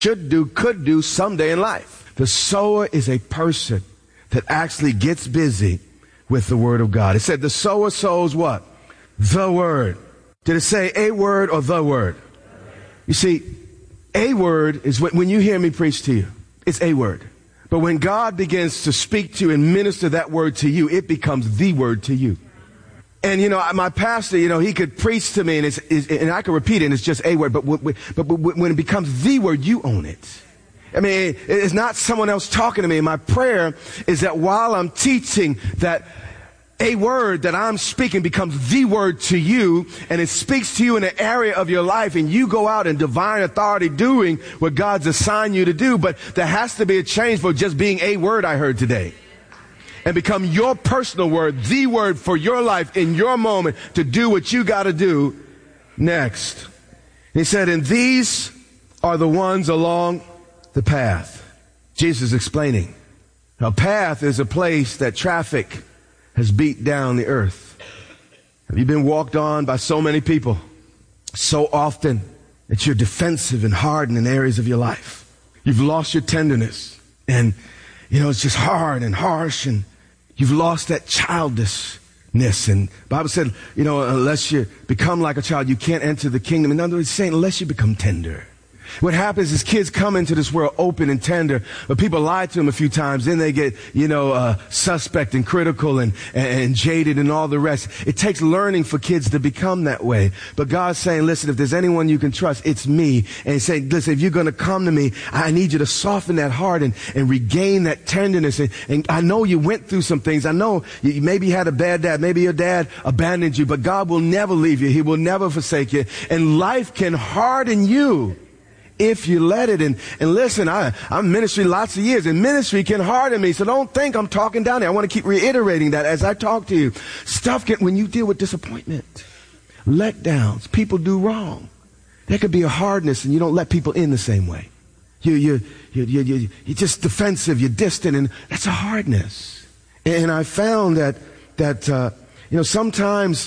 should do, could do someday in life. The sower is a person that actually gets busy with the word of God. It said the sower sows what? The word. Did it say a word or the word? You see, a word is when you hear me preach to you, it's a word. But when God begins to speak to you and minister that word to you, it becomes the word to you. And, my pastor, he could preach to me and I could repeat it and it's just a word. But when it becomes the word, you own it. I mean, it's not someone else talking to me. My prayer is that while I'm teaching, that a word that I'm speaking becomes the word to you, and it speaks to you in an area of your life, and you go out in divine authority doing what God's assigned you to do. But there has to be a change for just being a word I heard today, and become your personal word, the word for your life in your moment to do what you got to do next. He said, and these are the ones along the path. Jesus is explaining. A path is a place that traffic has beat down the earth. Have you been walked on by so many people so often that you're defensive and hardened in areas of your life? You've lost your tenderness, and it's just hard and harsh, and you've lost that childishness. And the Bible said, unless you become like a child, you can't enter the kingdom. In other words, it's saying unless you become tender. What happens is kids come into this world open and tender, but people lie to them a few times. Then they get, suspect and critical and jaded and all the rest. It takes learning for kids to become that way. But God's saying, listen, if there's anyone you can trust, it's me. And He's saying, listen, if you're going to come to me, I need you to soften that heart and regain that tenderness. And I know you went through some things. I know you maybe had a bad dad. Maybe your dad abandoned you, but God will never leave you. He will never forsake you. And life can harden you if you let it. And listen, I'm in ministry lots of years, and ministry can harden me. So don't think I'm talking down there. I want to keep reiterating that as I talk to you. When you deal with disappointment, letdowns, people do wrong. There could be a hardness, and you don't let people in the same way. You're just defensive, you're distant, and that's a hardness. And I found that sometimes,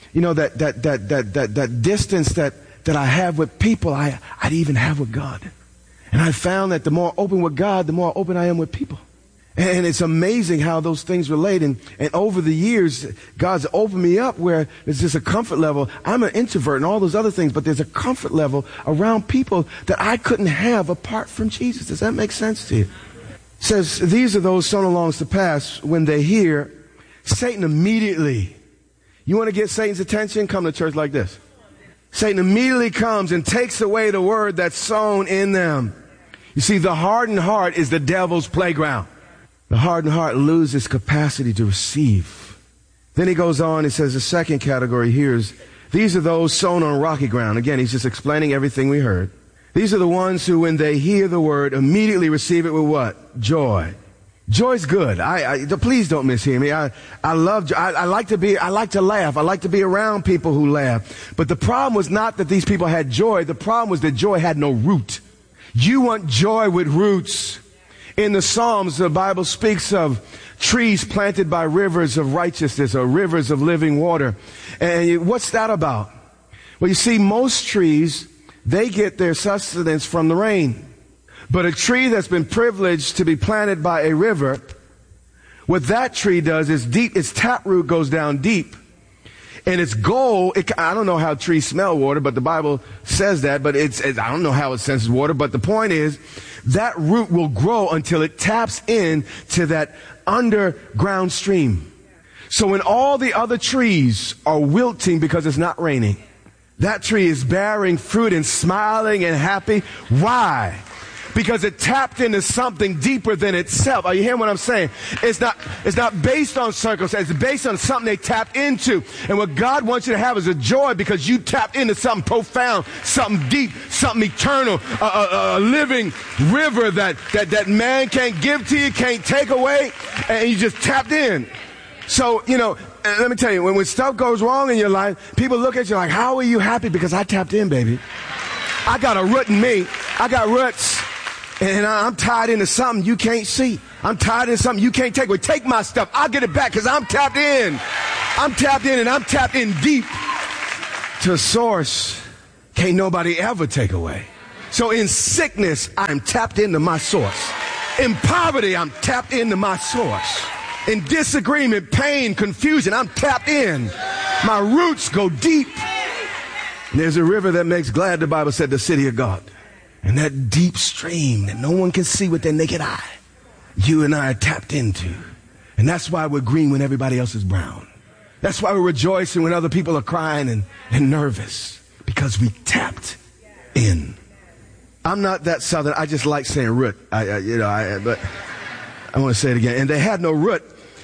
that distance that I have with people, I'd even have with God. And I found that the more open with God, the more open I am with people. And it's amazing how those things relate. And over the years, God's opened me up where there's just a comfort level. I'm an introvert and all those other things, but there's a comfort level around people that I couldn't have apart from Jesus. Does that make sense to you? It says, these are those sown along the path. When they hear, Satan immediately. You want to get Satan's attention? Come to church like this. Satan immediately comes and takes away the word that's sown in them. You see, the hardened heart is the devil's playground. The hardened heart loses capacity to receive. Then he goes on, he says the second category here is, these are those sown on rocky ground. Again, he's just explaining everything we heard. These are the ones who, when they hear the word, immediately receive it with what? Joy. Joy's good. Please don't mishear me. I love joy. I like to laugh. I like to be around people who laugh. But the problem was not that these people had joy. The problem was that joy had no root. You want joy with roots. In the Psalms, the Bible speaks of trees planted by rivers of righteousness or rivers of living water. And what's that about? Well, you see, most trees, they get their sustenance from the rain. But a tree that's been privileged to be planted by a river, what that tree does is its taproot goes down deep. And its goal, I don't know how trees smell water, but the Bible says that, but I don't know how it senses water, but the point is, that root will grow until it taps in to that underground stream. So when all the other trees are wilting because it's not raining, that tree is bearing fruit and smiling and happy. Why? Because it tapped into something deeper than itself. Are you hearing what I'm saying? It's not based on circumstances. It's based on something they tapped into. And what God wants you to have is a joy because you tapped into something profound, something deep, something eternal, a living river that man can't give to you, can't take away, and you just tapped in. So, let me tell you, when stuff goes wrong in your life, people look at you like, how are you happy? Because I tapped in, baby. I got a root in me. I got roots. And I'm tied into something you can't see. I'm tied into something you can't take away. Take my stuff. I'll get it back because I'm tapped in. I'm tapped in, and I'm tapped in deep to a source can't nobody ever take away. So in sickness, I'm tapped into my source. In poverty, I'm tapped into my source. In disagreement, pain, confusion, I'm tapped in. My roots go deep. And there's a river that makes glad, the Bible said, the city of God. And that deep stream that no one can see with their naked eye, you and I are tapped into. And that's why we're green when everybody else is brown. That's why we're rejoicing when other people are crying and nervous, because we tapped in. I'm not that southern. I just like saying root. But I want to say it again. And they had no root.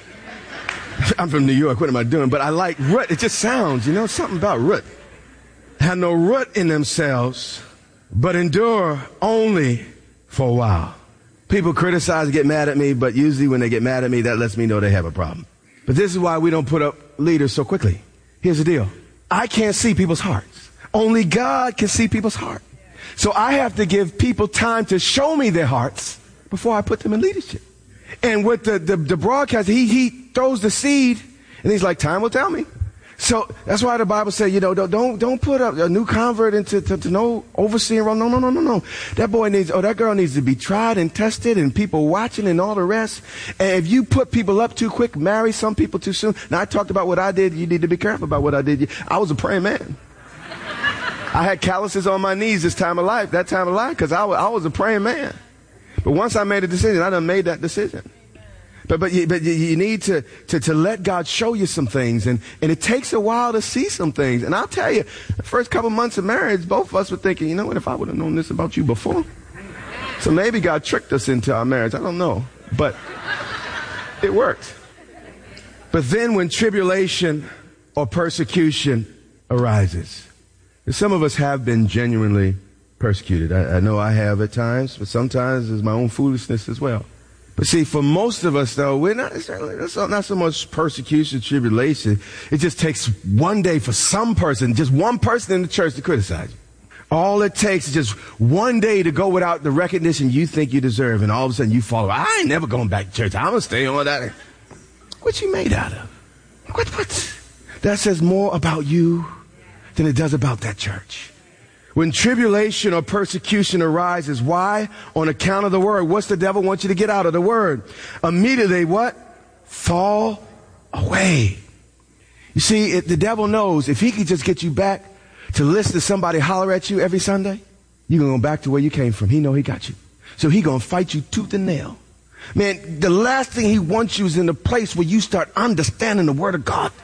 I'm from New York. What am I doing? But I like root. It just sounds, something about root. Had no root in themselves, but endure only for a while. People criticize and get mad at me, but usually when they get mad at me, that lets me know they have a problem. But this is why we don't put up leaders so quickly. Here's the deal. I can't see people's hearts. Only God can see people's heart. So I have to give people time to show me their hearts before I put them in leadership. And with the broadcast, he throws the seed, and he's like, time will tell me. So that's why the Bible says, don't put up a new convert into no overseeing role. No. That girl needs to be tried and tested and people watching and all the rest. And if you put people up too quick, marry some people too soon. Now I talked about what I did. You need to be careful about what I did. I was a praying man. I had calluses on my knees that time of life, because I was a praying man. But once I made a decision, I done made that decision. But you need to let God show you some things, and it takes a while to see some things. And I'll tell you, the first couple months of marriage, both of us were thinking, you know what, if I would have known this about you before. So maybe God tricked us into our marriage. I don't know. But it worked. But then when tribulation or persecution arises, and some of us have been genuinely persecuted. I know I have at times, but sometimes it's my own foolishness as well. But see, for most of us, though, it's not so much persecution, tribulation. It just takes one day for some person, just one person in the church to criticize you. All it takes is just one day to go without the recognition you think you deserve, and all of a sudden you follow. I ain't never going back to church. I'm going to stay on that. What you made out of? What? That says more about you than it does about that church. When tribulation or persecution arises, why? On account of the word. What's the devil want you to get out of the word? Immediately what? Fall away. You see, the devil knows if he can just get you back to listen to somebody holler at you every Sunday, you're going to go back to where you came from. He know he got you. So he going to fight you tooth and nail. Man, the last thing he wants you is in a place where you start understanding the word of God.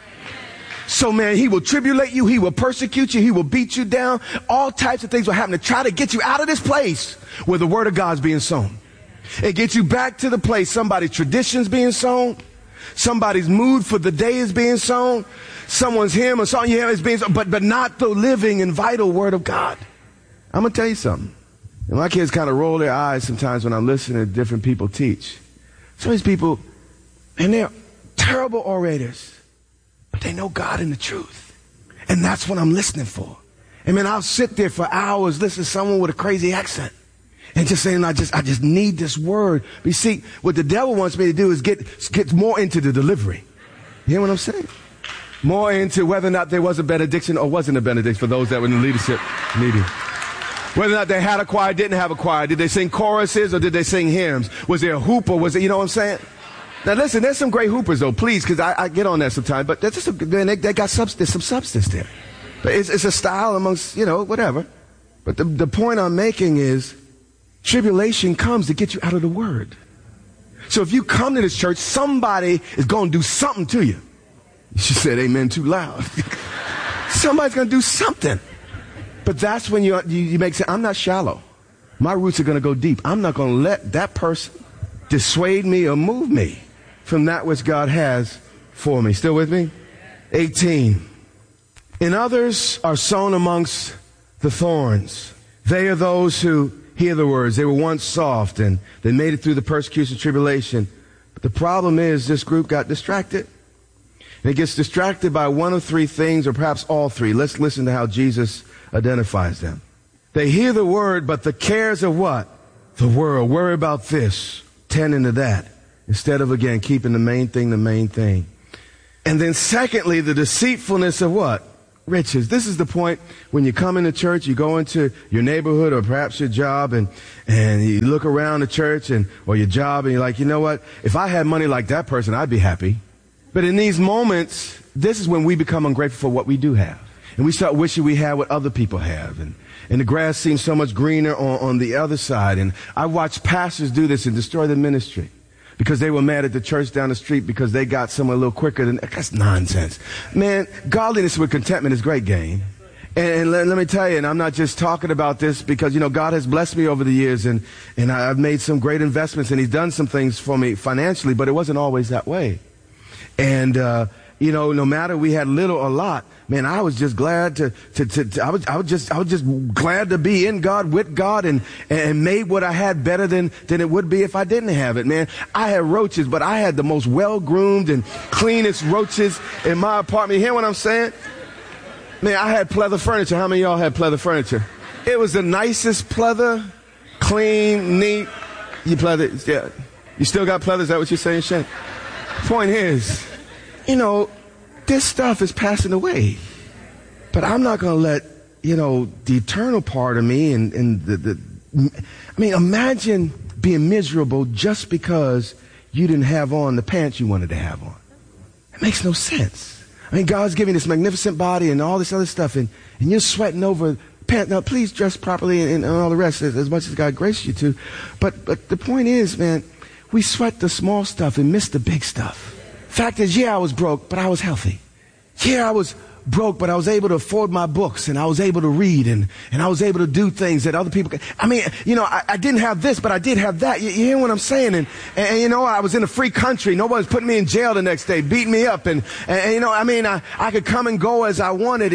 So, man, he will tribulate you. He will persecute you. He will beat you down. All types of things will happen to try to get you out of this place where the word of God's being sown. And get you back to the place somebody's tradition's being sown. Somebody's mood for the day is being sown. Someone's hymn or song you hear is being sown. But not the living and vital word of God. I'm going to tell you something. And my kids kind of roll their eyes sometimes when I'm listening to different people teach. Some of these people, and they're terrible orators. But they know God and the truth. And that's what I'm listening for. And man, I'll sit there for hours listening to someone with a crazy accent and just saying, I just need this word. But you see, what the devil wants me to do is get more into the delivery. You hear what I'm saying? More into whether or not there was a benediction or wasn't a benediction for those that were in the leadership meeting. Whether or not they had a choir, didn't have a choir. Did they sing choruses or did they sing hymns? Was there a hoop or was it, you know what I'm saying? Now listen, there's some great hoopers though, please, because I get on that sometimes. But there's just they got substance, some substance there. But it's a style amongst, whatever. But the point I'm making is tribulation comes to get you out of the word. So if you come to this church, somebody is going to do something to you. She said amen too loud. Somebody's going to do something. But that's when you make sense. I'm not shallow. My roots are going to go deep. I'm not going to let that person dissuade me or move me from that which God has for me. Still with me? 18. And others are sown amongst the thorns. They are those who hear the words. They were once soft and they made it through the persecution, tribulation. But the problem is this group got distracted. And it gets distracted by one of three things, or perhaps all three. Let's listen to how Jesus identifies them. They hear the word, but the cares of what? The world. Worry about this. Tend into that. Instead of, again, keeping the main thing the main thing. And then secondly, the deceitfulness of what? riches. This is the point when you come into church, you go into your neighborhood or perhaps your job and you look around the church or your job and you're like, you know what? If I had money like that person, I'd be happy. But in these moments, this is when we become ungrateful for what we do have. And we start wishing we had what other people have. And the grass seems so much greener on the other side. And I watched pastors do this and destroy the ministry because they were mad at the church down the street because they got somewhere a little quicker than, that's nonsense. Man, godliness with contentment is great gain. And let me tell you, and I'm not just talking about this because, God has blessed me over the years and I've made some great investments and he's done some things for me financially, but it wasn't always that way. And, no matter we had little or lot, man, I was just glad I was just glad to be in God, with God, and made what I had better than it would be if I didn't have it, man. I had roaches, but I had the most well-groomed and cleanest roaches in my apartment. You hear what I'm saying? Man, I had pleather furniture. How many of y'all had pleather furniture? It was the nicest pleather, clean, neat. You pleather, yeah. You still got pleather? Is that what you're saying, Shane? Point is, this stuff is passing away. But I'm not going to let, the eternal part of me imagine being miserable just because you didn't have on the pants you wanted to have on. It makes no sense. God's giving this magnificent body and all this other stuff, and you're sweating over pants. Now, please dress properly and all the rest as much as God graced you to. But the point is, man, we sweat the small stuff and miss the big stuff. Fact is, I was broke, but I was healthy. I was broke, but I was able to afford my books and I was able to read and I was able to do things that other people could. I didn't have this, but I did have that. You hear what I'm saying? And I was in a free country. Nobody's putting me in jail the next day, beating me up. I could come and go as I wanted.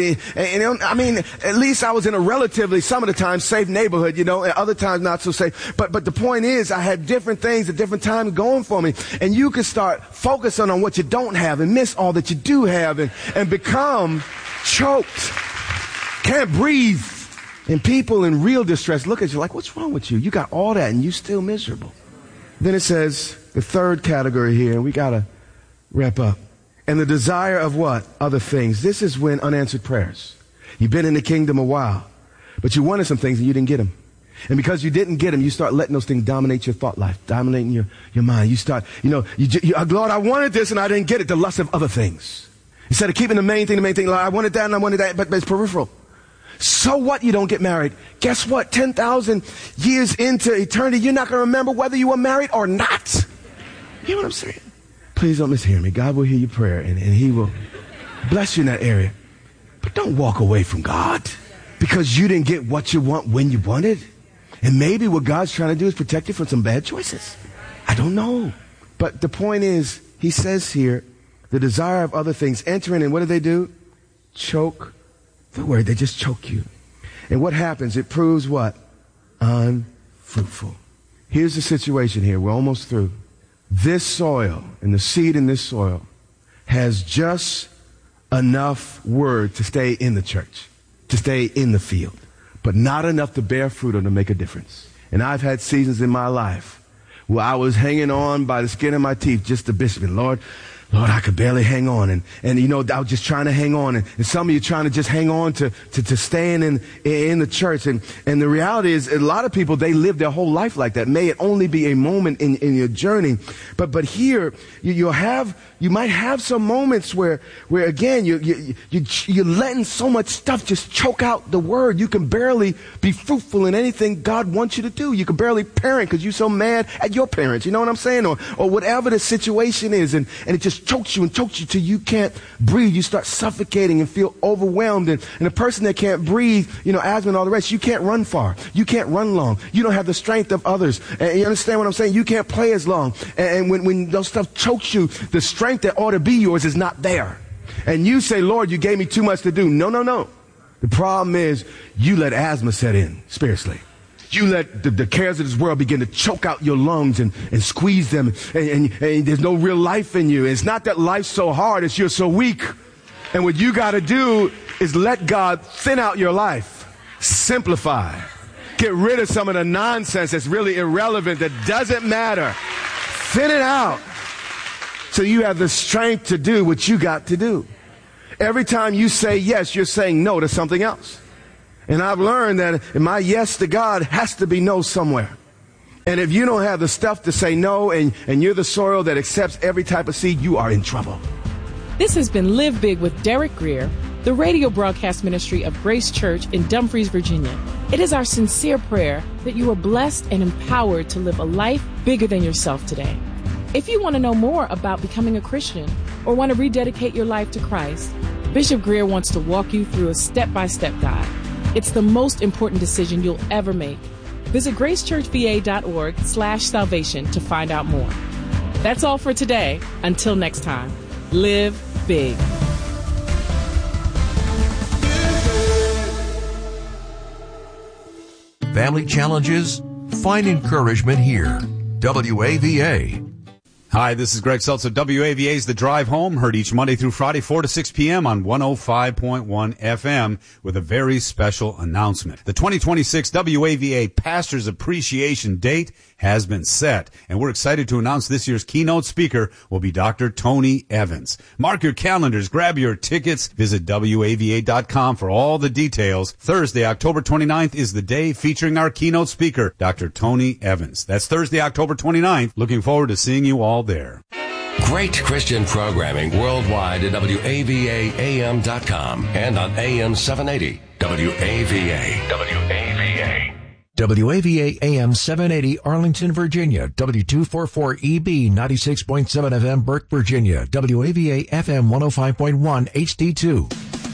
At least I was in a relatively, some of the time, safe neighborhood, other times not so safe. But the point is, I had different things at different times going for me. And you can start focusing on what you don't have and miss all that you do have and become choked, can't breathe. And people in real distress look at you like, what's wrong with you? You got all that and you still miserable. Then it says the third category here, and we got to wrap up. And the desire of what? Other things. This is when unanswered prayers. You've been in the kingdom a while, but you wanted some things and you didn't get them. And because you didn't get them, you start letting those things dominate your thought life, dominating your mind. You start, Lord, I wanted this and I didn't get it. The lust of other things. Instead of keeping the main thing, like, I wanted that and I wanted that, but it's peripheral. So what you don't get married? Guess what? 10,000 years into eternity, you're not going to remember whether you were married or not. You know what I'm saying? Please don't mishear me. God will hear your prayer and he will bless you in that area. But don't walk away from God because you didn't get what you want when you wanted. And maybe what God's trying to do is protect you from some bad choices. I don't know. But the point is, he says here, the desire of other things entering, and what do? Choke the word. They just choke you. And what happens? It proves what? Unfruitful. Here's the situation here. We're almost through. This soil and the seed in this soil has just enough word to stay in the church, to stay in the field, but not enough to bear fruit or to make a difference. And I've had seasons in my life where I was hanging on by the skin of my teeth, just the bishop. And Lord, I could barely hang on. And I was just trying to hang on. And some of you trying to just hang on to staying in the church. And the reality is a lot of people, they live their whole life like that. May it only be a moment in your journey. But here, you might have some moments where again, you're letting so much stuff just choke out the word. You can barely be fruitful in anything God wants you to do. You can barely parent because you're so mad at your parents. You know what I'm saying? Or whatever the situation is. And it just chokes you till you can't breathe. You start suffocating and feel overwhelmed. And a person that can't breathe, asthma and all the rest, you can't run far. You can't run long. You don't have the strength of others. And you understand what I'm saying? You can't play as long. And when those stuff chokes you, the strength that ought to be yours is not there. And you say, Lord, you gave me too much to do. No. The problem is you let asthma set in spiritually. You let the cares of this world begin to choke out your lungs and squeeze them, and there's no real life in you. And it's not that life's so hard, it's you're so weak. And what you got to do is let God thin out your life. Simplify. Get rid of some of the nonsense that's really irrelevant, that doesn't matter. Thin it out so you have the strength to do what you got to do. Every time you say yes, you're saying no to something else. And I've learned that my yes to God has to be no somewhere. And if you don't have the stuff to say no, and you're the soil that accepts every type of seed, you are in trouble. This has been Live Big with Derek Grier, the radio broadcast ministry of Grace Church in Dumfries, Virginia. It is our sincere prayer that you are blessed and empowered to live a life bigger than yourself today. If you want to know more about becoming a Christian or want to rededicate your life to Christ, Bishop Grier wants to walk you through a step-by-step guide. It's the most important decision you'll ever make. Visit gracechurchva.org/salvation to find out more. That's all for today. Until next time, live big. Family challenges? Find encouragement here. WAVA. Hi, this is Greg Seltzer. WAVA's The Drive Home, heard each Monday through Friday, 4 to 6 p.m. on 105.1 FM with a very special announcement. The 2026 WAVA Pastors Appreciation Date has been set, and we're excited to announce this year's keynote speaker will be Dr. Tony Evans. Mark your calendars, grab your tickets, visit WAVA.com for all the details. Thursday, October 29th is the day featuring our keynote speaker, Dr. Tony Evans. That's Thursday, October 29th. Looking forward to seeing you all there. Great Christian programming worldwide at WAVAAM.com and on AM 780. WAVA. WAVA AM 780 Arlington, Virginia. W244EB 96.7 FM Burke, Virginia. WAVA FM 105.1 HD2.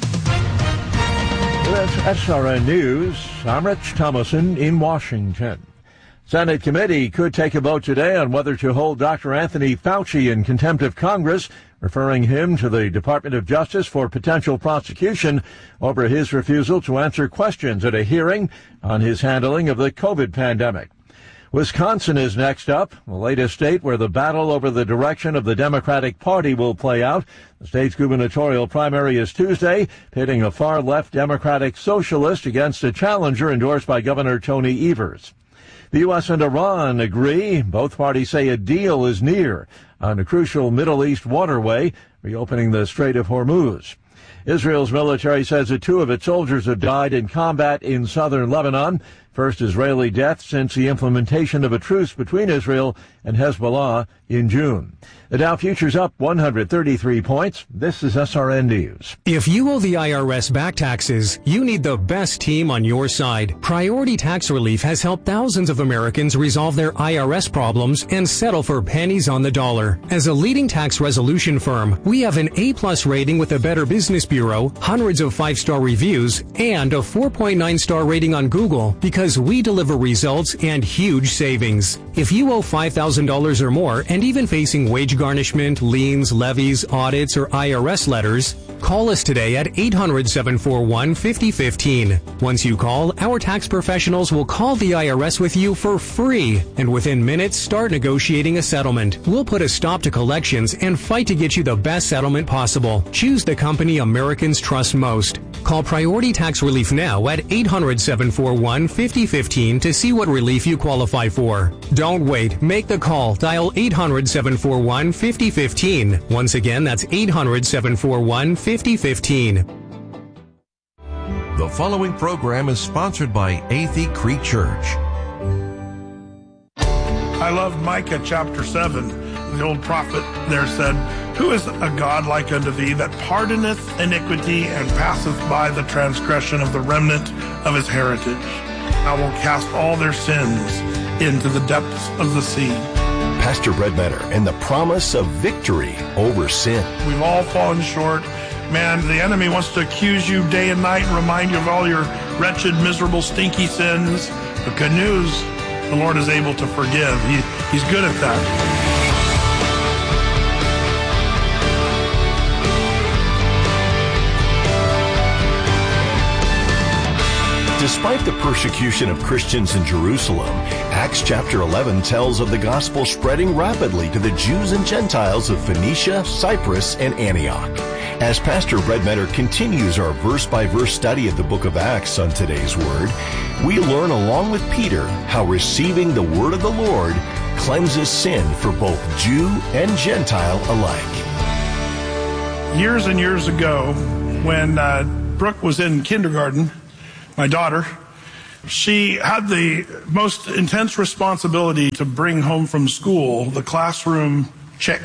That's SRN News. I'm Rich Thomason in Washington. Senate committee could take a vote today on whether to hold Dr. Anthony Fauci in contempt of Congress, referring him to the Department of Justice for potential prosecution over his refusal to answer questions at a hearing on his handling of the COVID pandemic. Wisconsin is next up, the latest state where the battle over the direction of the Democratic Party will play out. The state's gubernatorial primary is Tuesday, pitting a far-left Democratic socialist against a challenger endorsed by Governor Tony Evers. The U.S. and Iran agree. Both parties say a deal is near on a crucial Middle East waterway, reopening the Strait of Hormuz. Israel's military says that 2 of its soldiers have died in combat in southern Lebanon, first Israeli death since the implementation of a truce between Israel and Hezbollah in June. The Dow futures up 133 points. This is SRN News. If you owe the IRS back taxes, you need the best team on your side. Priority Tax Relief has helped thousands of Americans resolve their IRS problems and settle for pennies on the dollar. As a leading tax resolution firm, we have an A+ rating with the Better Business Bureau, hundreds of 5-star reviews, and a 4.9-star rating on Google because we deliver results and huge savings. If you owe $5,000 or more and even facing wage garnishment, liens, levies, audits, or IRS letters, call us today at 800-741-5015. Once you call, our tax professionals will call the IRS with you for free, and within minutes start negotiating a settlement. We'll put a stop to collections and fight to get you the best settlement possible. Choose the company Americans trust most. Call Priority Tax Relief now at 800-741-5015 to see what relief you qualify for. Don't wait. Make the call. Dial 800-741-5015. Once again, that's 800-741-5015. The following program is sponsored by Athey Creek Church. I love Micah chapter 7. The old prophet there said, "Who is a God like unto thee, that pardoneth iniquity and passeth by the transgression of the remnant of his heritage? I will cast all their sins into the depths of the sea." Pastor Brett Benner and the promise of victory over sin. We've all fallen short. Man, the enemy wants to accuse you day and night and remind you of all your wretched, miserable, stinky sins. But good news, the Lord is able to forgive. He's good at that. Despite the persecution of Christians in Jerusalem, Acts chapter 11 tells of the gospel spreading rapidly to the Jews and Gentiles of Phoenicia, Cyprus, and Antioch. As Pastor Brett Metter continues our verse-by-verse study of the book of Acts on today's Word, we learn along with Peter how receiving the Word of the Lord cleanses sin for both Jew and Gentile alike. Years and years ago, when Brooke was in kindergarten, my daughter, she had the most intense responsibility to bring home from school the classroom chick.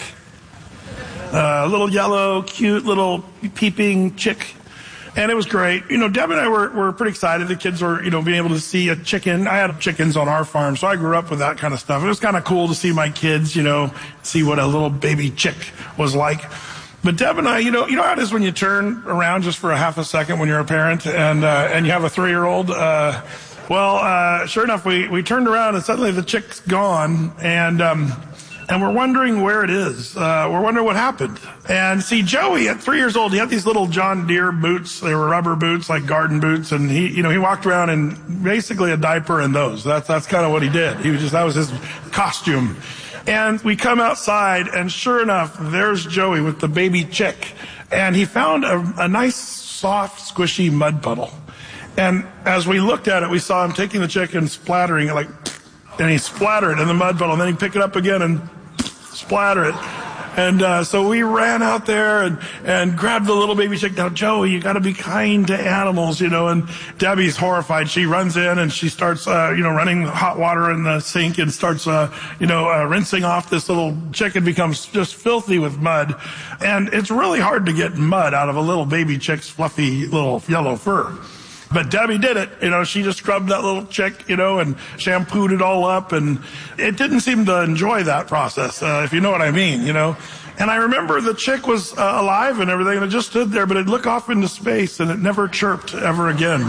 A little yellow, cute, little peeping chick. And it was great. You know, Deb and I were pretty excited. The kids were, being able to see a chicken. I had chickens on our farm, so I grew up with that kind of stuff. It was kind of cool to see my kids, see what a little baby chick was like. But Deb and I, you know how it is when you turn around just for a half a second when you're a parent and you have a 3-year-old? Sure enough, we turned around and suddenly the chick's gone, and we're wondering where it is. We're wondering what happened. And see, Joey, at 3 years old, he had these little John Deere boots. They were rubber boots, like garden boots, and he walked around in basically a diaper and those. That's kind of what he did. That was his costume. And we come outside, and sure enough, there's Joey with the baby chick. And he found a nice, soft, squishy mud puddle. And as we looked at it, we saw him taking the chick and splattering it and he splattered it in the mud puddle, and then he'd pick it up again and splatter it. And so we ran out there and grabbed the little baby chick. Now, Joey, you got to be kind to animals, and Debbie's horrified. She runs in and she starts, running hot water in the sink and starts, rinsing off this little chick. It becomes just filthy with mud. And it's really hard to get mud out of a little baby chick's fluffy little yellow fur. But Debbie did it. She just scrubbed that little chick, and shampooed it all up. And it didn't seem to enjoy that process, if you know what I mean, And I remember the chick was alive and everything, and it just stood there, but it'd look off into space, and it never chirped ever again.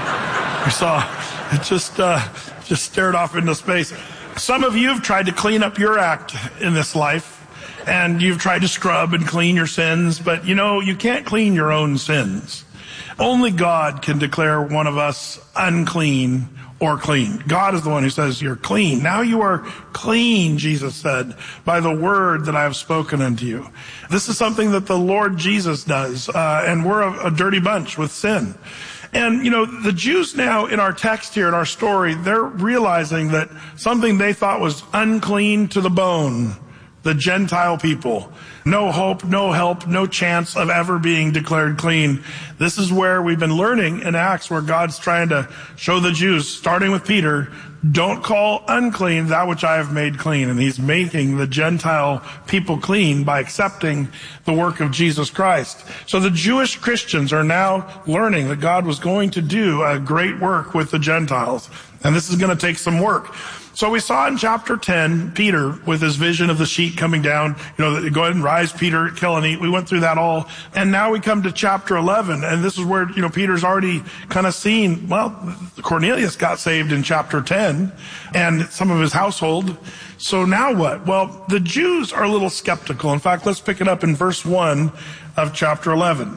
We saw it just stared off into space. Some of you have tried to clean up your act in this life, and you've tried to scrub and clean your sins, but you can't clean your own sins. Only God can declare one of us unclean or clean. God is the one who says you're clean. Now you are clean, Jesus said, by the word that I have spoken unto you. This is something that the Lord Jesus does, and we're a dirty bunch with sin. And, the Jews now in our text here, in our story, they're realizing that something they thought was unclean to the bone, the Gentile people. No hope, no help, no chance of ever being declared clean. This is where we've been learning in Acts, where God's trying to show the Jews, starting with Peter, don't call unclean that which I have made clean. And he's making the Gentile people clean by accepting the work of Jesus Christ. So the Jewish Christians are now learning that God was going to do a great work with the Gentiles. And this is going to take some work. So we saw in chapter 10, Peter with his vision of the sheet coming down, go ahead and rise, Peter, kill and eat. We went through that all. And now we come to chapter 11, and this is where, Peter's already kind of seen, Cornelius got saved in chapter 10 and some of his household. So now what? Well, the Jews are a little skeptical. In fact, let's pick it up in verse 1 of chapter 11.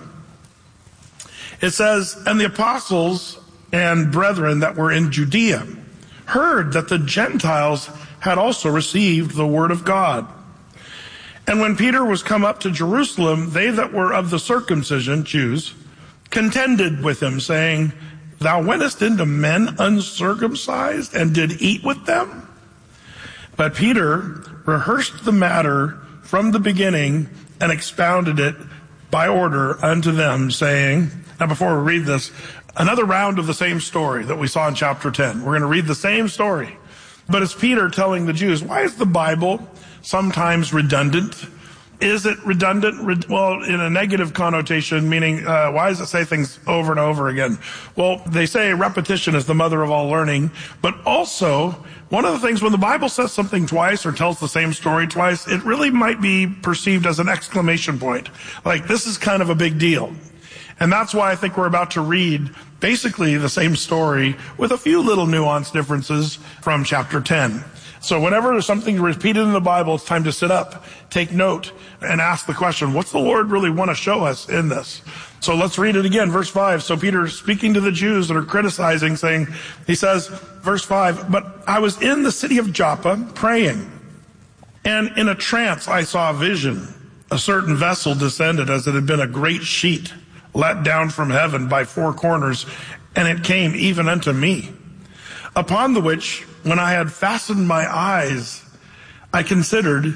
It says, and the apostles and brethren that were in Judea heard that the Gentiles had also received the word of God. And when Peter was come up to Jerusalem, they that were of the circumcision, Jews, contended with him, saying, Thou wentest into men uncircumcised, and did eat with them? But Peter rehearsed the matter from the beginning, and expounded it by order unto them, saying, now before we read this, another round of the same story that we saw in chapter 10. We're going to read the same story. But it's Peter telling the Jews, why is the Bible sometimes redundant? Is it redundant? Well, in a negative connotation, meaning why does it say things over and over again? Well, they say repetition is the mother of all learning. But also, one of the things when the Bible says something twice or tells the same story twice, it really might be perceived as an exclamation point. Like, this is kind of a big deal. And that's why I think we're about to read basically the same story with a few little nuanced differences from chapter 10. So whenever there's something repeated in the Bible, it's time to sit up, take note, and ask the question, what's the Lord really want to show us in this? So let's read it again, verse 5. So Peter, speaking to the Jews that are criticizing, he says, verse 5, But I was in the city of Joppa praying, and in a trance I saw a vision. A certain vessel descended as it had been a great sheet, let down from heaven by four corners, and it came even unto me. Upon the which, when I had fastened my eyes, I considered,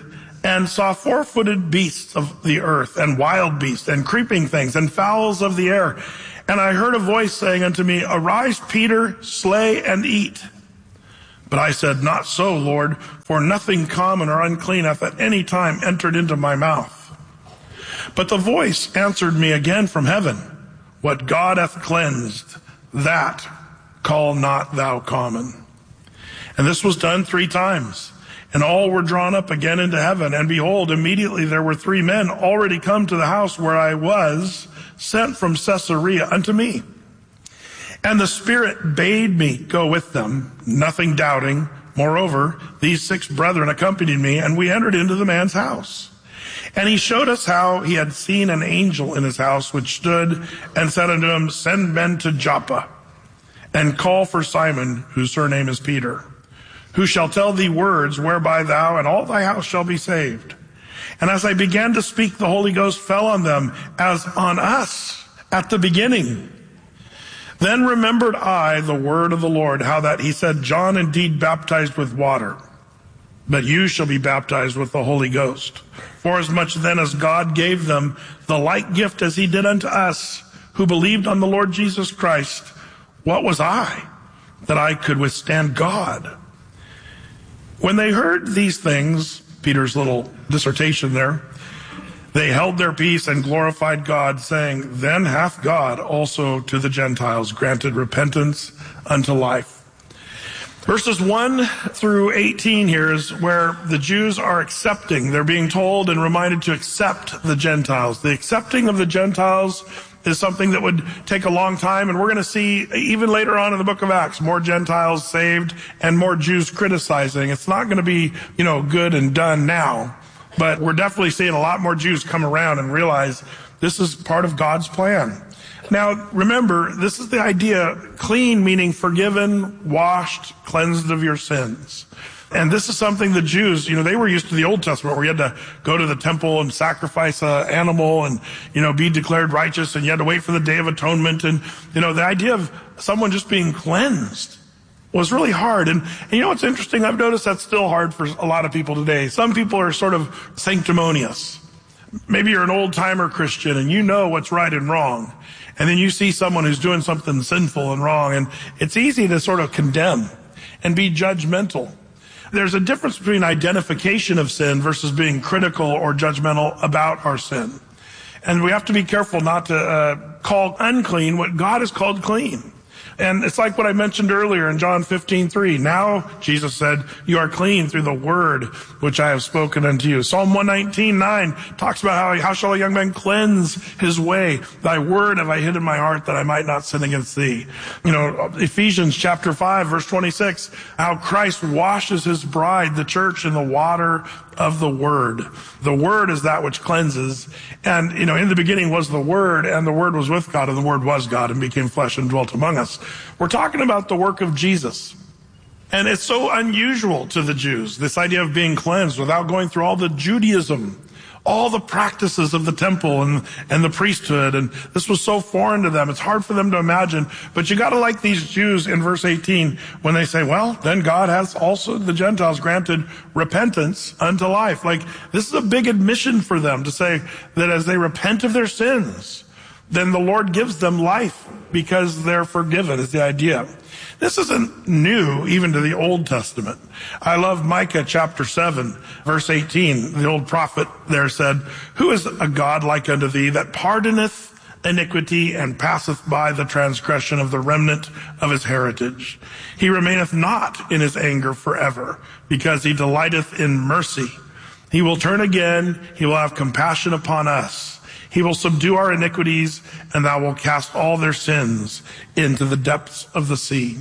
and saw four-footed beasts of the earth, and wild beasts, and creeping things, and fowls of the air. And I heard a voice saying unto me, Arise, Peter, slay and eat. But I said, Not so, Lord, for nothing common or unclean hath at any time entered into my mouth. But the voice answered me again from heaven, What God hath cleansed, that call not thou common. And this was done 3 times. And all were drawn up again into heaven. And behold, immediately there were 3 men already come to the house where I was, sent from Caesarea unto me. And the Spirit bade me go with them, nothing doubting. Moreover, these 6 brethren accompanied me, and we entered into the man's house. And he showed us how he had seen an angel in his house, which stood and said unto him, Send men to Joppa, and call for Simon, whose surname is Peter, who shall tell thee words whereby thou and all thy house shall be saved. And as I began to speak, the Holy Ghost fell on them as on us at the beginning. Then remembered I the word of the Lord, how that he said, John indeed baptized with water, but you shall be baptized with the Holy Ghost. Forasmuch then as God gave them the like gift as he did unto us, who believed on the Lord Jesus Christ, what was I, that I could withstand God? When they heard these things, Peter's little dissertation there, they held their peace and glorified God, saying, Then hath God also to the Gentiles granted repentance unto life. Verses 1 through 18 here is where the Jews are accepting. They're being told and reminded to accept the Gentiles. The accepting of the Gentiles is something that would take a long time, and we're going to see even later on in the book of Acts more Gentiles saved and more Jews criticizing. It's not going to be, good and done now, but we're definitely seeing a lot more Jews come around and realize this is part of God's plan. Now, remember, this is the idea, clean meaning forgiven, washed, cleansed of your sins. And this is something the Jews, they were used to the Old Testament where you had to go to the temple and sacrifice an animal and, be declared righteous, and you had to wait for the Day of Atonement. And, the idea of someone just being cleansed was really hard. And what's interesting? I've noticed that's still hard for a lot of people today. Some people are sort of sanctimonious. Maybe you're an old-timer Christian and you know what's right and wrong. And then you see someone who's doing something sinful and wrong, and it's easy to sort of condemn and be judgmental. There's a difference between identification of sin versus being critical or judgmental about our sin. And we have to be careful not to call unclean what God has called clean. And it's like what I mentioned earlier in John 15:3. Now, Jesus said, you are clean through the word which I have spoken unto you. Psalm 119:9 talks about how shall a young man cleanse his way? Thy word have I hid in my heart that I might not sin against thee. Ephesians chapter 5, verse 26, how Christ washes his bride, the church, in the water of the word. The word is that which cleanses. And, in the beginning was the word, and the word was with God, and the word was God and became flesh and dwelt among us. We're talking about the work of Jesus. And it's so unusual to the Jews, this idea of being cleansed without going through all the Judaism, all the practices of the temple and the priesthood. And this was so foreign to them. It's hard for them to imagine. But you got to like these Jews in verse 18 when they say, well, then God has also the Gentiles granted repentance unto life. Like, this is a big admission for them to say that as they repent of their sins, then the Lord gives them life because they're forgiven, is the idea. This isn't new even to the Old Testament. I love Micah chapter 7, verse 18. The old prophet there said, Who is a God like unto thee that pardoneth iniquity and passeth by the transgression of the remnant of his heritage? He remaineth not in his anger forever, because he delighteth in mercy. He will turn again, he will have compassion upon us. He will subdue our iniquities, and thou wilt cast all their sins into the depths of the sea.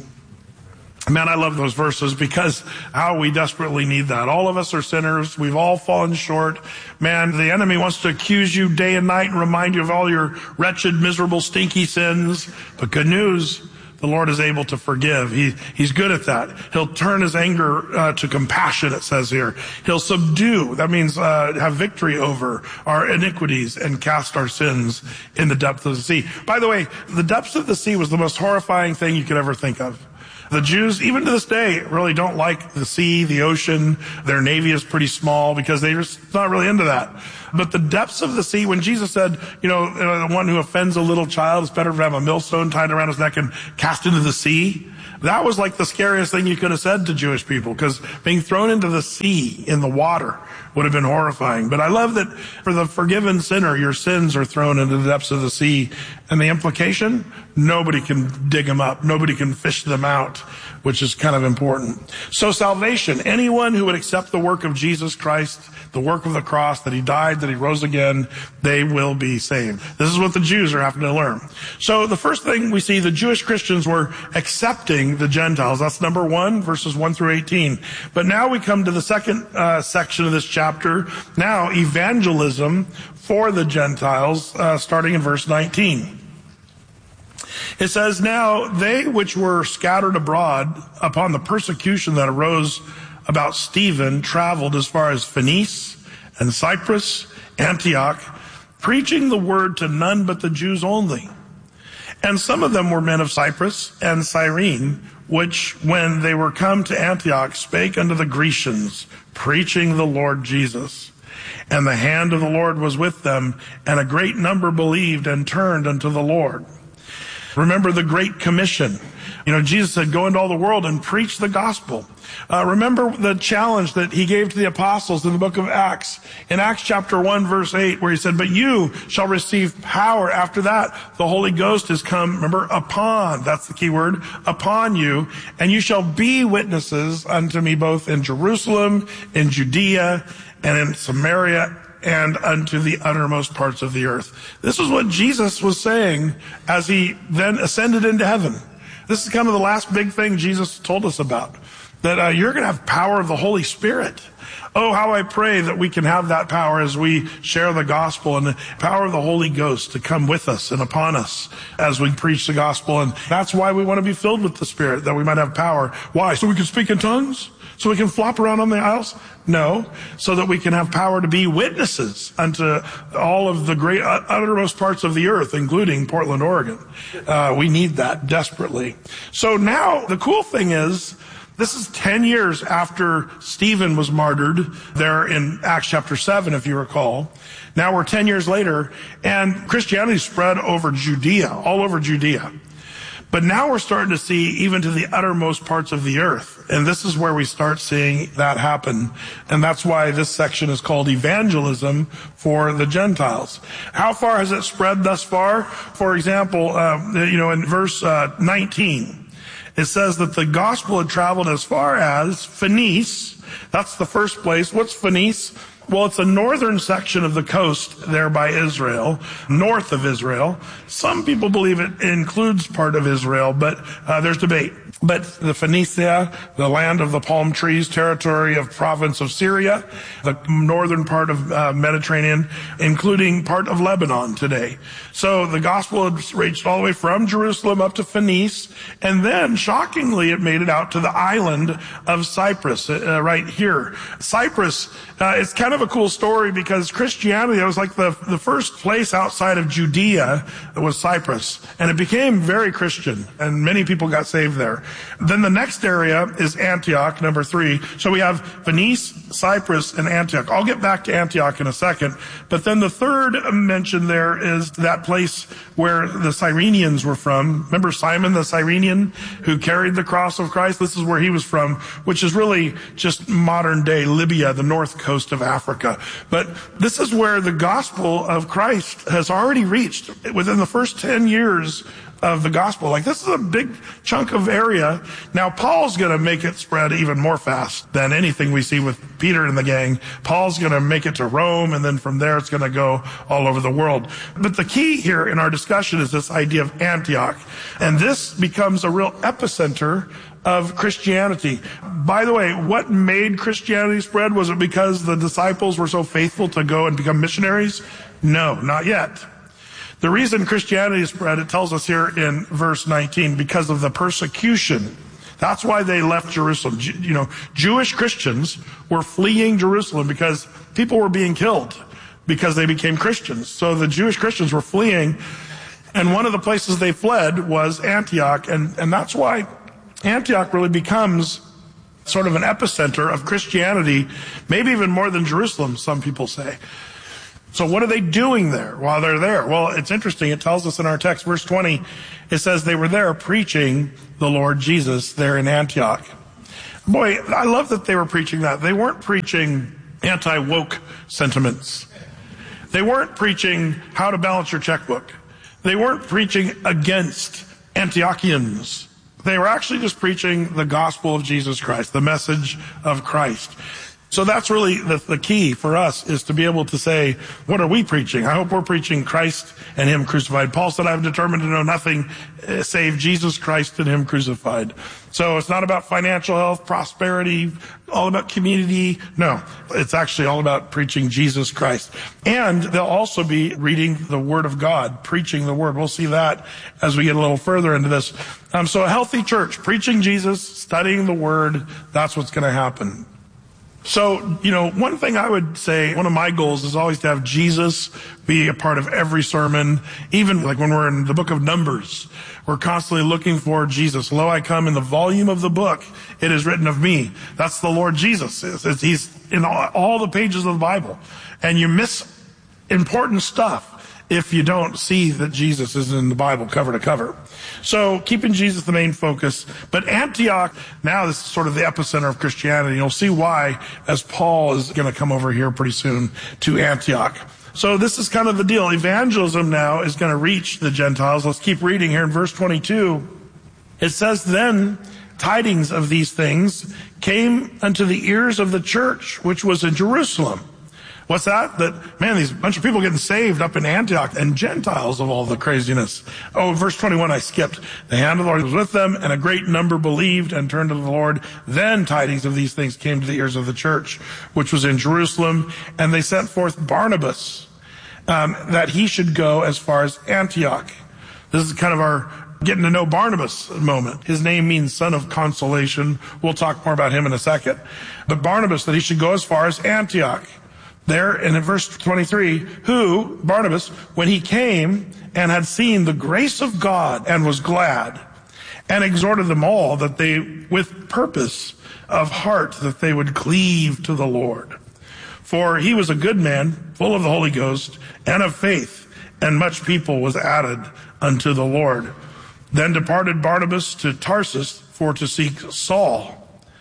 Man, I love those verses because how we desperately need that. All of us are sinners. We've all fallen short. Man, the enemy wants to accuse you day and night and remind you of all your wretched, miserable, stinky sins. But good news, the Lord is able to forgive. He's good at that. He'll turn his anger to compassion, it says here. He'll subdue, that means have victory over our iniquities and cast our sins in the depths of the sea. By the way, the depths of the sea was the most horrifying thing you could ever think of. The Jews, even to this day, really don't like the sea, the ocean. Their navy is pretty small because they're just not really into that. But the depths of the sea, when Jesus said, the one who offends a little child is better to have a millstone tied around his neck and cast into the sea, that was like the scariest thing you could have said to Jewish people, because being thrown into the sea, in the water, would have been horrifying. But I love that for the forgiven sinner, your sins are thrown into the depths of the sea. And the implication, nobody can dig them up. Nobody can fish them out, which is kind of important. So salvation, anyone who would accept the work of Jesus Christ, the work of the cross, that he died, that he rose again, they will be saved. This is what the Jews are having to learn. So the first thing we see, the Jewish Christians were accepting the Gentiles. That's number 1, verses 1 through 18. But now we come to the second section of this chapter. Now, evangelism for the Gentiles, starting in verse 19. It says, "Now they which were scattered abroad upon the persecution that arose about Stephen traveled as far as Phoenice and Cyprus, Antioch, preaching the word to none but the Jews only. And some of them were men of Cyprus and Cyrene, which when they were come to Antioch spake unto the Grecians, preaching the Lord Jesus. And the hand of the Lord was with them, and a great number believed and turned unto the Lord." Remember the Great Commission. Jesus said, go into all the world and preach the gospel. Remember the challenge that he gave to the apostles in the book of Acts. In Acts chapter 1, verse 8, where he said, "But you shall receive power. After that, the Holy Ghost is come," remember, upon, that's the key word, upon you, "and you shall be witnesses unto me both in Jerusalem, in Judea, and in Samaria, and unto the uttermost parts of the earth." This is what Jesus was saying as he then ascended into heaven. This is kind of the last big thing Jesus told us about, that you're going to have power of the Holy Spirit. Oh, how I pray that we can have that power as we share the gospel, and the power of the Holy Ghost to come with us and upon us as we preach the gospel. And that's why we want to be filled with the Spirit, that we might have power. Why? So we can speak in tongues? So we can flop around on the aisles? No, so that we can have power to be witnesses unto all of the great uttermost parts of the earth, including Portland, Oregon. We need that desperately. So now the cool thing is, this is 10 years after Stephen was martyred there in Acts chapter 7, if you recall. Now we're 10 years later, and Christianity spread over Judea, all over Judea. But now we're starting to see even to the uttermost parts of the earth. And this is where we start seeing that happen. And that's why this section is called evangelism for the Gentiles. How far has it spread thus far? For example, in verse 19, it says that the gospel had traveled as far as Phoenice. That's the first place. What's Phoenice? Well, it's a northern section of the coast there by Israel, north of Israel. Some people believe it includes part of Israel, but there's debate. But the Phoenicia, the land of the palm trees, territory of province of Syria, the northern part of Mediterranean, including part of Lebanon today. So the gospel had reached all the way from Jerusalem up to Phoenice, and then, shockingly, it made it out to the island of Cyprus, right here. Cyprus, it's kind of a cool story because Christianity, it was like the first place outside of Judea was Cyprus, and it became very Christian, and many people got saved there. Then the next area is Antioch, number 3. So we have Phoenice, Cyprus, and Antioch. I'll get back to Antioch in a second. But then the third mention there is that place where the Cyrenians were from. Remember Simon the Cyrenian who carried the cross of Christ? This is where he was from, which is really just modern day Libya, the north coast of Africa. But this is where the gospel of Christ has already reached within the first 10 years of the gospel. Like, this is a big chunk of area. Now, Paul's going to make it spread even more fast than anything we see with Peter and the gang. Paul's going to make it to Rome, and then from there it's going to go all over the world. But the key here in our discussion is this idea of Antioch. And this becomes a real epicenter of Christianity. By the way, what made Christianity spread? Was it because the disciples were so faithful to go and become missionaries? No, not yet. The reason Christianity spread, it tells us here in verse 19, because of the persecution. That's why they left Jerusalem. Jewish Christians were fleeing Jerusalem because people were being killed because they became Christians. So the Jewish Christians were fleeing, and one of the places they fled was Antioch, and that's why Antioch really becomes sort of an epicenter of Christianity, maybe even more than Jerusalem, some people say. So what are they doing there while they're there? Well, it's interesting. It tells us in our text, verse 20, it says they were there preaching the Lord Jesus there in Antioch. Boy, I love that they were preaching that. They weren't preaching anti-woke sentiments. They weren't preaching how to balance your checkbook. They weren't preaching against Antiochians. They were actually just preaching the gospel of Jesus Christ, the message of Christ. So that's really the key for us, is to be able to say, what are we preaching? I hope we're preaching Christ and Him crucified. Paul said, I've determined to know nothing save Jesus Christ and Him crucified. So it's not about financial health, prosperity, all about community. No, it's actually all about preaching Jesus Christ. And they'll also be reading the Word of God, preaching the Word. We'll see that as we get a little further into this. So a healthy church, preaching Jesus, studying the Word, that's what's going to happen. So, one thing I would say, one of my goals is always to have Jesus be a part of every sermon. Even like when we're in the book of Numbers, we're constantly looking for Jesus. Lo, I come in the volume of the book. It is written of me. That's the Lord Jesus. He's in all the pages of the Bible. And you miss important stuff if you don't see that Jesus is in the Bible cover to cover. So keeping Jesus the main focus. But Antioch, now this is sort of the epicenter of Christianity. You'll see why as Paul is going to come over here pretty soon to Antioch. So this is kind of the deal. Evangelism now is going to reach the Gentiles. Let's keep reading here in verse 22. It says, then tidings of these things came unto the ears of the church, which was in Jerusalem. What's that? That, man, these bunch of people getting saved up in Antioch, and Gentiles of all the craziness. Oh, verse 21, I skipped. The hand of the Lord was with them, and a great number believed and turned to the Lord. Then tidings of these things came to the ears of the church, which was in Jerusalem, and they sent forth Barnabas, that he should go as far as Antioch. This is kind of our getting to know Barnabas moment. His name means son of consolation. We'll talk more about him in a second. But Barnabas, that he should go as far as Antioch. There, and in verse 23, who, Barnabas, when he came and had seen the grace of God and was glad, and exhorted them all that they, with purpose of heart, that they would cleave to the Lord. For he was a good man, full of the Holy Ghost and of faith, and much people was added unto the Lord. Then departed Barnabas to Tarsus for to seek Saul.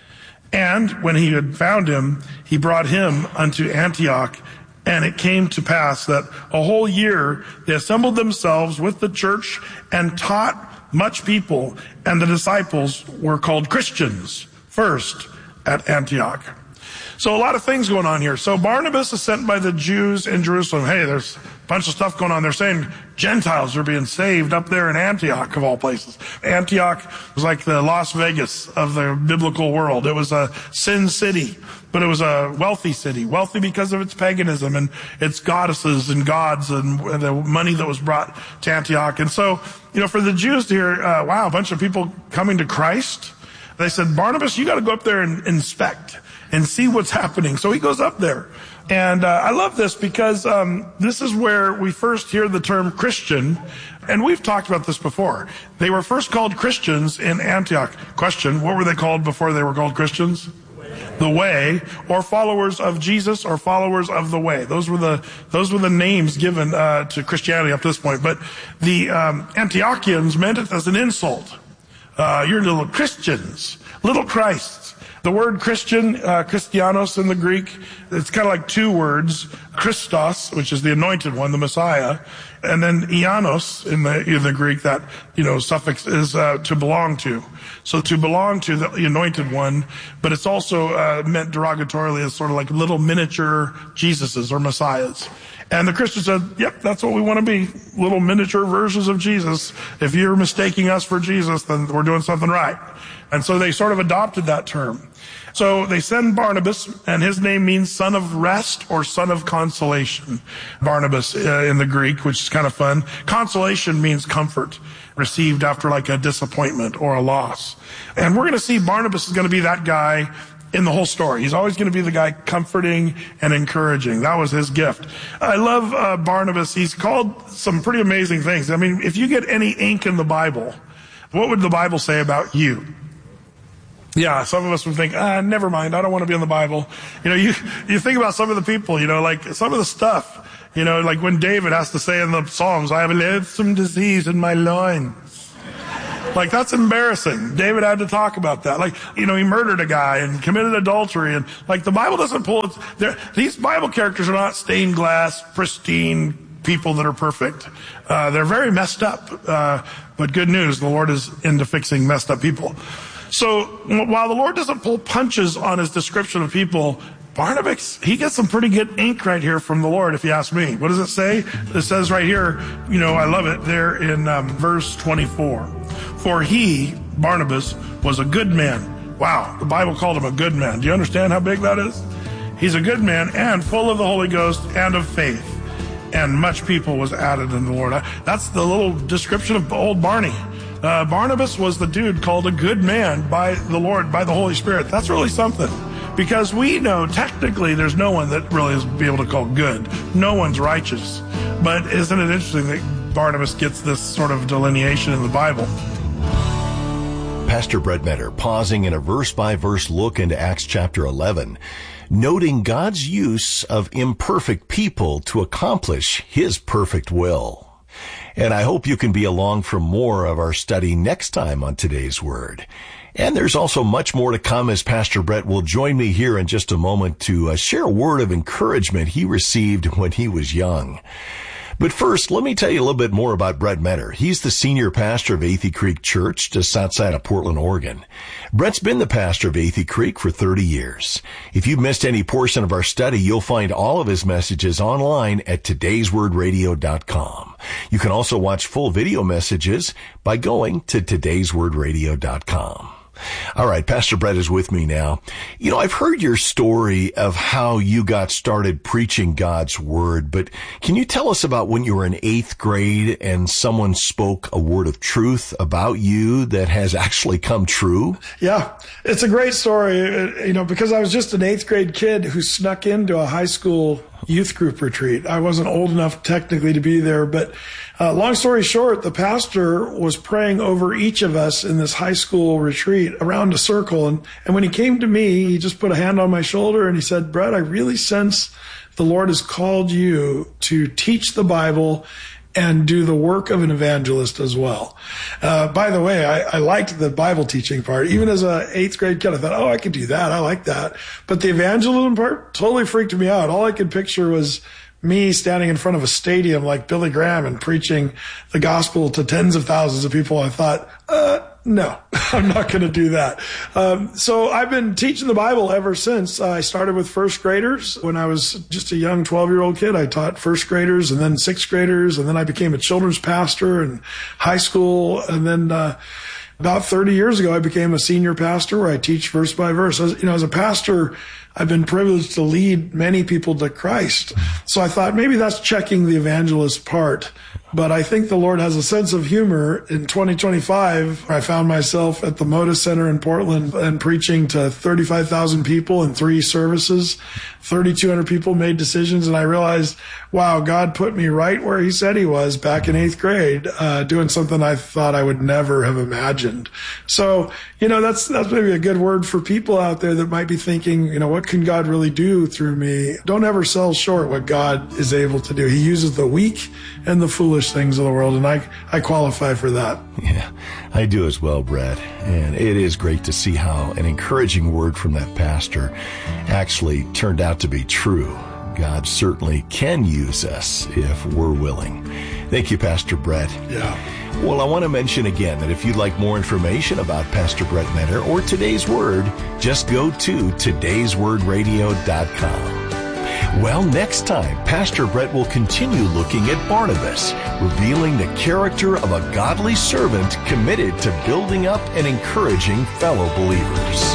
And when he had found him, he brought him unto Antioch. And it came to pass that a whole year they assembled themselves with the church and taught much people. And the disciples were called Christians first at Antioch. So a lot of things going on here. So Barnabas is sent by the Jews in Jerusalem. Hey, there's a bunch of stuff going on. They're saying Gentiles are being saved up there in Antioch, of all places. Antioch was like the Las Vegas of the biblical world. It was a sin city, but it was a wealthy city. Wealthy because of its paganism and its goddesses and gods and the money that was brought to Antioch. And so, for the Jews to hear, wow, a bunch of people coming to Christ, they said, Barnabas, you got to go up there and inspect and see what's happening. So he goes up there. And I love this because this is where we first hear the term Christian. And we've talked about this before. They were first called Christians in Antioch. Question, what were they called before they were called Christians? The Way, or followers of Jesus, or followers of the Way. Those were the names given to Christianity up to this point. But the Antiochians meant it as an insult. You're little Christians, little Christs. The word Christian, Christianos in the Greek, it's kind of like two words. Christos, which is the anointed one, the Messiah, and then Ianos in the Greek, that, suffix is to belong to. So to belong to the anointed one, but it's also meant derogatorily as sort of like little miniature Jesuses or Messiahs. And the Christians said, yep, that's what we want to be, little miniature versions of Jesus. If you're mistaking us for Jesus, then we're doing something right. And so they sort of adopted that term. So they send Barnabas, and his name means son of rest or son of consolation. Barnabas in the Greek, which is kind of fun. Consolation means comfort, received after like a disappointment or a loss. And we're going to see Barnabas is going to be that guy in the whole story. He's always going to be the guy comforting and encouraging. That was his gift. I love Barnabas. He's called some pretty amazing things. I mean, if you get any ink in the Bible, what would the Bible say about you? Yeah, some of us would think, never mind, I don't want to be in the Bible. You think about some of the people, like some of the stuff, like when David has to say in the Psalms, I have a loathsome disease in my loins. Like, that's embarrassing. David had to talk about that. Like, he murdered a guy and committed adultery, and like the Bible doesn't pull it. These Bible characters are not stained glass, pristine people that are perfect. They're very messed up. But good news, the Lord is into fixing messed up people. So while the Lord doesn't pull punches on his description of people, Barnabas, he gets some pretty good ink right here from the Lord, if you ask me. What does it say? It says right here, I love it there in verse 24. For he, Barnabas, was a good man. Wow, the Bible called him a good man. Do you understand how big that is? He's a good man and full of the Holy Ghost and of faith. And much people was added in the Lord. That's the little description of old Barney. Barnabas was the dude called a good man by the Lord, by the Holy Spirit. That's really something. Because we know technically there's no one that really is be able to call good. No one's righteous. But isn't it interesting that Barnabas gets this sort of delineation in the Bible? Pastor Brett Metter pausing in a verse-by-verse look into Acts chapter 11, noting God's use of imperfect people to accomplish his perfect will. And I hope you can be along for more of our study next time on Today's Word. And there's also much more to come as Pastor Brett will join me here in just a moment to share a word of encouragement he received when he was young. But first, let me tell you a little bit more about Brett Metter. He's the senior pastor of Athey Creek Church just outside of Portland, Oregon. Brett's been the pastor of Athey Creek for 30 years. If you've missed any portion of our study, you'll find all of his messages online at todayswordradio.com. You can also watch full video messages by going to todayswordradio.com. All right, Pastor Brett is with me now. I've heard your story of how you got started preaching God's Word, but can you tell us about when you were in 8th grade and someone spoke a word of truth about you that has actually come true? Yeah, it's a great story, because I was just an 8th grade kid who snuck into a high school youth group retreat. I wasn't old enough technically to be there, but long story short, the pastor was praying over each of us in this high school retreat around a circle. And when he came to me, he just put a hand on my shoulder and he said, Brett, I really sense the Lord has called you to teach the Bible and do the work of an evangelist as well. By the way, I liked the Bible teaching part. Even as a 8th grade kid, I thought, I could do that. I like that. But the evangelism part totally freaked me out. All I could picture was me standing in front of a stadium like Billy Graham and preaching the gospel to tens of thousands of people. I thought, no, I'm not going to do that. So I've been teaching the Bible ever since. I started with first graders. When I was just a young 12-year-old kid, I taught first graders and then 6th graders. And then I became a children's pastor in high school. And then, about 30 years ago, I became a senior pastor where I teach verse by verse. As a pastor, I've been privileged to lead many people to Christ. So I thought maybe that's checking the evangelist part. But I think the Lord has a sense of humor. In 2025, I found myself at the Moda Center in Portland and preaching to 35,000 people in 3 services. 3,200 people made decisions, and I realized, wow, God put me right where he said he was back in 8th grade, doing something I thought I would never have imagined. So, that's maybe a good word for people out there that might be thinking, what can God really do through me? Don't ever sell short what God is able to do. He uses the weak and the foolish things of the world, and I qualify for that. Yeah, I do as well, Brett. And it is great to see how an encouraging word from that pastor actually turned out to be true. God certainly can use us if we're willing. Thank you, Pastor Brett. Yeah. Well, I want to mention again that if you'd like more information about Pastor Brett Metter or Today's Word, just go to todayswordradio.com. Well, next time, Pastor Brett will continue looking at Barnabas, revealing the character of a godly servant committed to building up and encouraging fellow believers.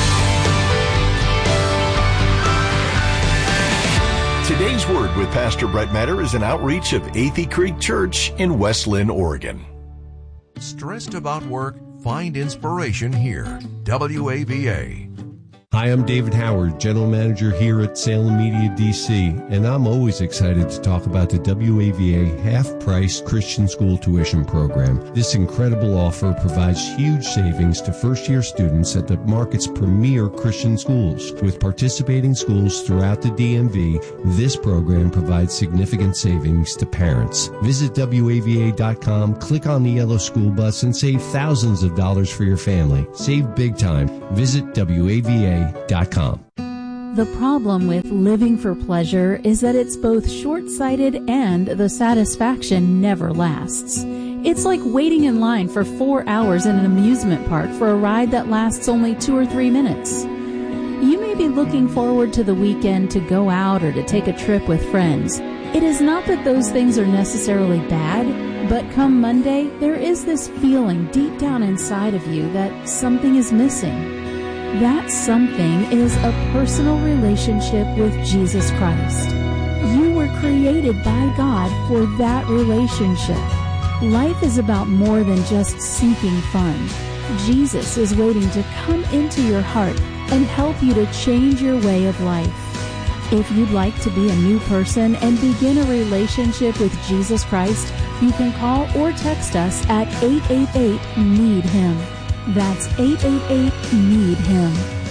Today's Word with Pastor Brett Metter is an outreach of Athey Creek Church in West Lynn, Oregon. Stressed about work? Find inspiration here. WAVA. Hi, I'm David Howard, General Manager here at Salem Media DC, and I'm always excited to talk about the WAVA half-price Christian school tuition program. This incredible offer provides huge savings to first-year students at the market's premier Christian schools. With participating schools throughout the DMV, this program provides significant savings to parents. Visit WAVA.com, click on the yellow school bus, and save thousands of dollars for your family. Save big time. Visit WAVA.com. The problem with living for pleasure is that it's both short-sighted and the satisfaction never lasts. It's like waiting in line for 4 hours in an amusement park for a ride that lasts only 2 or 3 minutes. You may be looking forward to the weekend to go out or to take a trip with friends. It is not that those things are necessarily bad, but come Monday, there is this feeling deep down inside of you that something is missing. That something is a personal relationship with Jesus Christ. You were created by God for that relationship. Life is about more than just seeking fun. Jesus is waiting to come into your heart and help you to change your way of life. If you'd like to be a new person and begin a relationship with Jesus Christ, you can call or text us at 888-NEED-HIM. That's 888-NEED-HIM.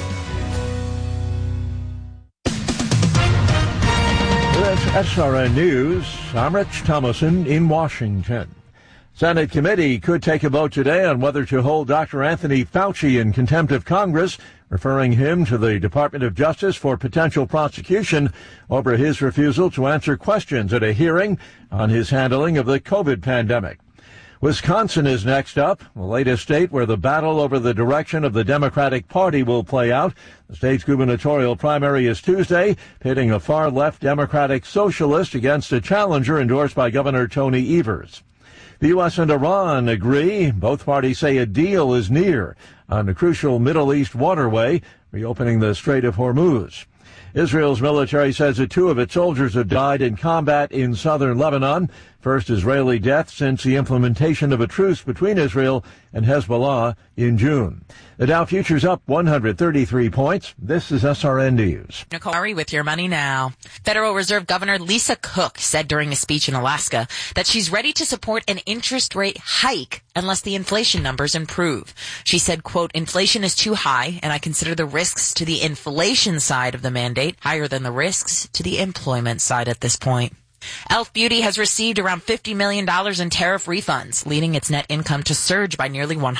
That's SRN News. I'm Rich Thomason in Washington. Senate committee could take a vote today on whether to hold Dr. Anthony Fauci in contempt of Congress, referring him to the Department of Justice for potential prosecution over his refusal to answer questions at a hearing on his handling of the COVID pandemic. Wisconsin is next up, the latest state where the battle over the direction of the Democratic Party will play out. The state's gubernatorial primary is Tuesday, pitting a far-left Democratic socialist against a challenger endorsed by Governor Tony Evers. The U.S. and Iran agree. Both parties say a deal is near on the crucial Middle East waterway, reopening the Strait of Hormuz. Israel's military says that 2 of its soldiers have died in combat in southern Lebanon, first Israeli death since the implementation of a truce between Israel and Hezbollah in June. The Dow Futures up 133 points. This is SRN News. Nicole Murray with Your Money Now. Federal Reserve Governor Lisa Cook said during a speech in Alaska that she's ready to support an interest rate hike unless the inflation numbers improve. She said, quote, inflation is too high, and I consider the risks to the inflation side of the mandate higher than the risks to the employment side at this point. Elf Beauty has received around $50 million in tariff refunds, leading its net income to surge by nearly 100%.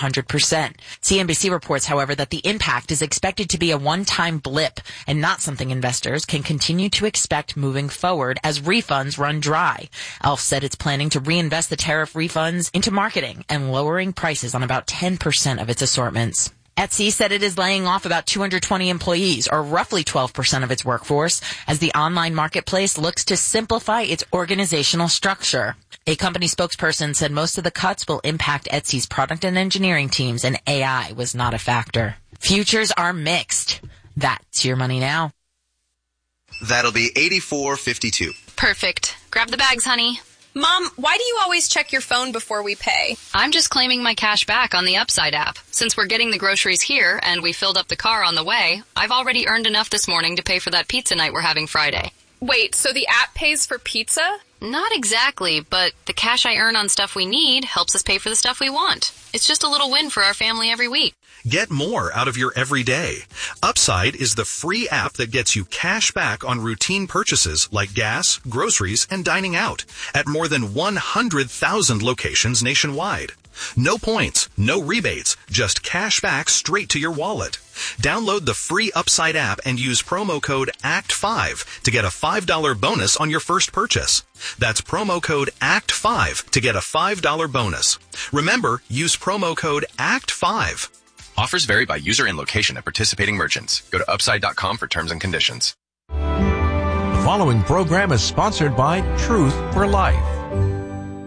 CNBC reports, however, that the impact is expected to be a one-time blip and not something investors can continue to expect moving forward as refunds run dry. Elf said it's planning to reinvest the tariff refunds into marketing and lowering prices on about 10% of its assortments. Etsy said it is laying off about 220 employees, or roughly 12% of its workforce, as the online marketplace looks to simplify its organizational structure. A company spokesperson said most of the cuts will impact Etsy's product and engineering teams, and AI was not a factor. Futures are mixed. That's Your Money Now. That'll be $84.52. Perfect. Grab the bags, honey. Mom, why do you always check your phone before we pay? I'm just claiming my cash back on the Upside app. Since we're getting the groceries here and we filled up the car on the way, I've already earned enough this morning to pay for that pizza night we're having Friday. Wait, so the app pays for pizza? Not exactly, but the cash I earn on stuff we need helps us pay for the stuff we want. It's just a little win for our family every week. Get more out of your everyday. Upside is the free app that gets you cash back on routine purchases like gas, groceries, and dining out at more than 100,000 locations nationwide. No points, no rebates, just cash back straight to your wallet. Download the free Upside app and use promo code ACT5 to get a $5 bonus on your first purchase. That's promo code ACT5 to get a $5 bonus. Remember, use promo code ACT5. Offers vary by user and location at participating merchants. Go to upside.com for terms and conditions. The following program is sponsored by Truth for Life.